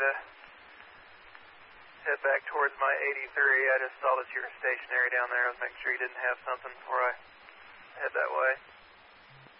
head back towards my 83. I just saw that you were stationary down there. I was making sure you didn't have something before I head that way.